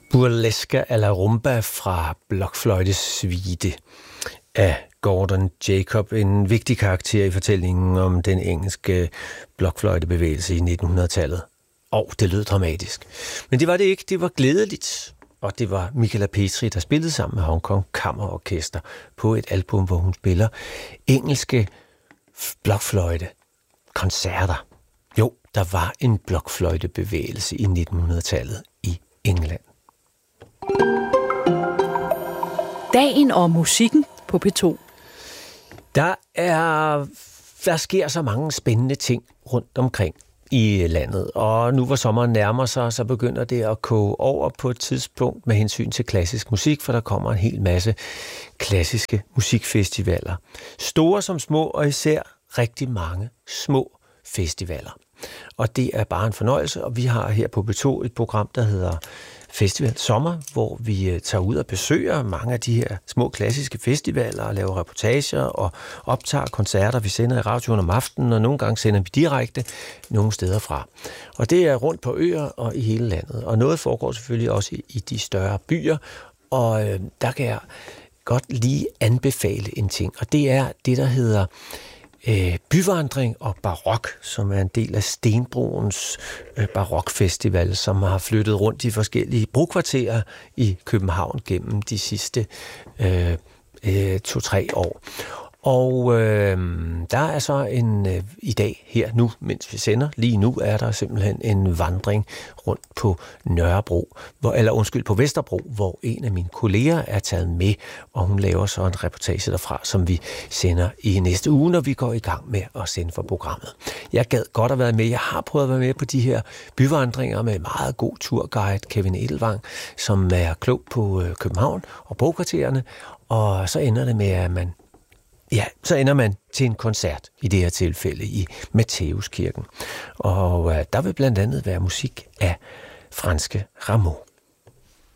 Burlesque à la rumba fra blokfløjtesuite af Gordon Jacob, en vigtig karakter i fortællingen om den engelske blokfløjtebevægelse i 1900-tallet. Og det lød dramatisk. Men det var det ikke, det var glædeligt. Og det var Michala Petri, der spillede sammen med Hong Kong Kammerorkester på et album, hvor hun spiller engelske blokfløjte-koncerter. Jo, der var en blokfløjtebevægelse i 1900-tallet i England. Dagen og musikken på P2. Der sker så mange spændende ting rundt omkring i landet, og nu hvor sommeren nærmer sig, så begynder det at koge over på et tidspunkt med hensyn til klassisk musik, for der kommer en hel masse klassiske musikfestivaler. Store som små, og især rigtig mange små festivaler. Og det er bare en fornøjelse, og vi har her på P2 et program, der hedder Festival Sommer, hvor vi tager ud og besøger mange af de her små klassiske festivaler og laver reportager og optager koncerter. Vi sender i radioen om aftenen, og nogle gange sender vi direkte nogle steder fra. Og det er rundt på øer og i hele landet. Og noget foregår selvfølgelig også i de større byer, og der kan jeg godt lige anbefale en ting, og det er det, der hedder byvandring og barok, som er en del af Stenbroens barokfestival, som har flyttet rundt i forskellige brokvarterer i København gennem de sidste 2-3 år. Og der er så i dag, her nu, mens vi sender, lige nu er der simpelthen en vandring rundt på på Vesterbro, hvor en af mine kolleger er taget med, og hun laver så en reportage derfra, som vi sender i næste uge, når vi går i gang med at sende for programmet. Jeg gad godt at være med. Jeg har prøvet at være med på de her byvandringer med meget god turguide, Kevin Edelvang, som er klog på København og brokvartererne, og så ender det med, at så ender man til en koncert, i det her tilfælde i Matthæuskirken. Og der vil blandt andet være musik af franske Rameau.